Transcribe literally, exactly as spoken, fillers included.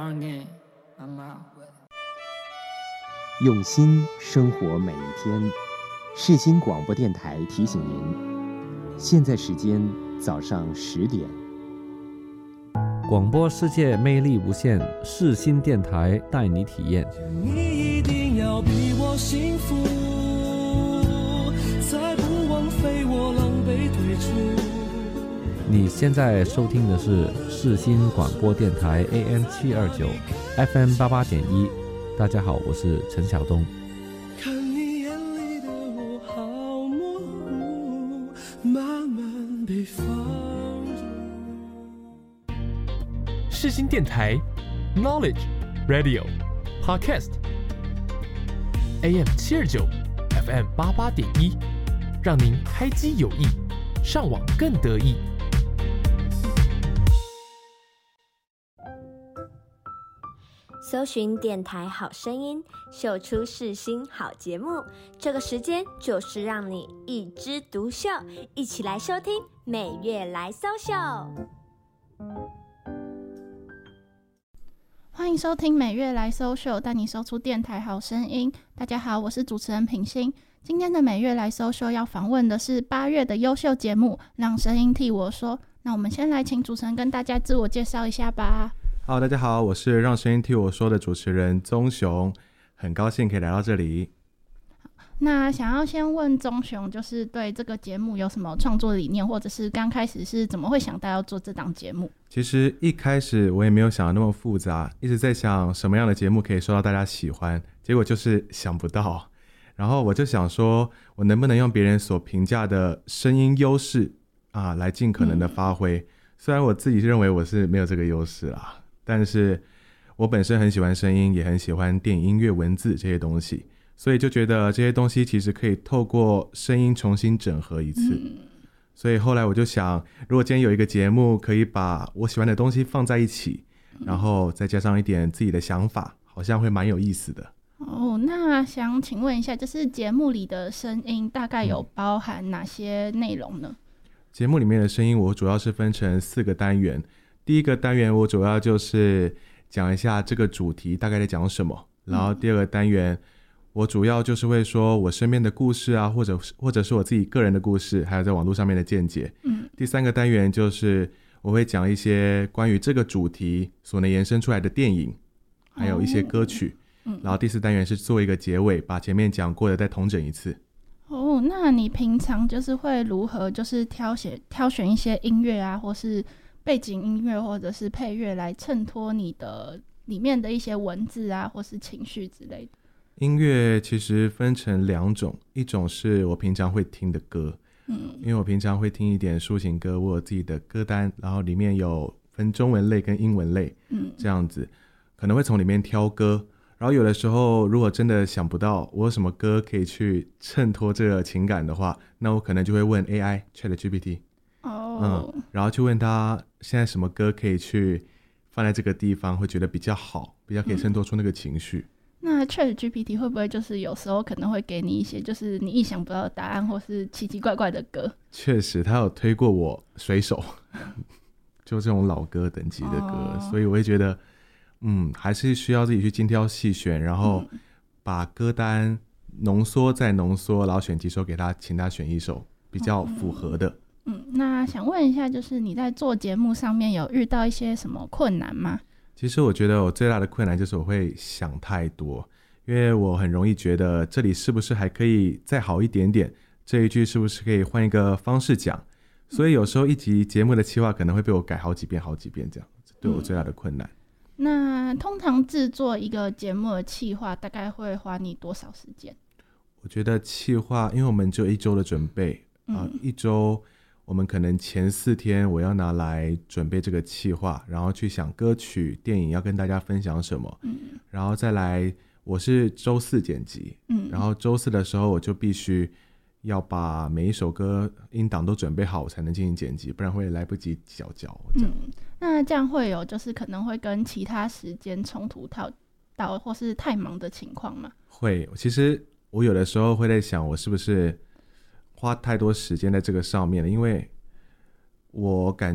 用心生活每一天。世新广播电台提醒您，现在时间早上十点。 广播世界魅力无限，世新电台带你体验。 你一定要比我幸福，才不枉费我狼狈退出。 你现在收听的是世新广播电台 A M 七二九 F M 八八点一。大家好，我是陈晓东。 看你眼里的我好模糊，慢慢被放入。 世新电台 Knowledge Radio Podcast A M 七二九 F M 八八点一，让您开机有益，上网更得意。 搜寻电台好声音，秀出世新好节目，这个时间就是让你一枝独秀，一起来收听每月来搜秀。 欢迎收听每月来搜秀，带你搜出电台好声音。大家好，我是主持人品心。今天的每月来搜秀要访问的是八月的优秀节目，让声音替我说。那我们先来请主持人跟大家自我介绍一下吧。 Hello， 大家好，我是让声音替我说的主持人宗雄，很高兴可以来到这里。 那想要先问宗雄，就是对这个节目有什么创作理念，或者是刚开始是怎么会想到要做这档节目？ 其实一开始我也没有想的那么复杂，一直在想什么样的节目可以受到大家喜欢，结果就是想不到。然后我就想说，我能不能用别人所评价的声音优势啊，来尽可能的发挥、嗯、虽然我自己认为我是没有这个优势啦，但是我本身很喜欢声音，也很喜欢电影、音乐、文字这些东西，所以就觉得这些东西其实可以透过声音重新整合一次、嗯、所以后来我就想，如果今天有一个节目可以把我喜欢的东西放在一起、嗯、然后再加上一点自己的想法，好像会蛮有意思的。 哦，那想请问一下，就是节目里的声音大概有包含哪些内容呢？ 节目里面的声音我主要是分成四个单元。第一个单元我主要就是讲一下这个主题大概在讲什么，然后第二个单元我主要就是会说我身边的故事啊，或者或者是我自己个人的故事，还有在网络上面的见解。嗯，第三个单元就是我会讲一些关于这个主题所能延伸出来的电影，还有一些歌曲。嗯，然后第四单元是做一个结尾，把前面讲过的再统整一次。 哦，那你平常就是会如何就是挑选挑选一些音乐啊，或是背景音乐或者是配乐来衬托你的里面的一些文字啊，或是情绪之类的？ 音乐其实分成两种，一种是我平常会听的歌，嗯，因为我平常会听一点抒情歌，我有自己的歌单，然后里面有分中文类跟英文类，嗯，这样子可能会从里面挑歌。然后有的时候如果真的想不到我有什么歌可以去衬托这个情感的话，那我可能就会问 A I Chat G P T， 哦，嗯，然后去问他现在什么歌可以去放在这个地方会觉得比较好，比较可以衬托出那个情绪、嗯、 那 Chat G P T 会不会就是有时候可能会给你一些就是你意想不到的答案，或是奇奇怪怪的歌？ 确实他有推过我水手就这种老歌等级的歌、哦、所以我会觉得嗯，还是需要自己去精挑细选，然后把歌单浓缩再浓缩，然后选几首给他，请他选一首比较符合的。 嗯，那想问一下，就是你在做节目上面有遇到一些什么困难吗？ 其实我觉得我最大的困难就是我会想太多，因为我很容易觉得这里是不是还可以再好一点点，这一句是不是可以换一个方式讲，所以有时候一集节目的企划可能会被我改好几遍好几遍，这样对我最大的困难。嗯， 那通常制作一个节目的企划大概会花你多少时间？ 我觉得企划因为我们只有一周的准备、嗯呃、一周我们可能前四天我要拿来准备这个企划，然后去想歌曲电影要跟大家分享什么、嗯、然后再来我是周四剪辑、嗯、然后周四的时候我就必须要把每一首歌音档都准备好我才能进行剪辑，不然会来不及搅搅这样、嗯， 那这样会有就是可能会跟其他时间冲突到到或是太忙的情况吗？ 会，其实我有的时候会在想我是不是花太多时间在这个上面了，因为我感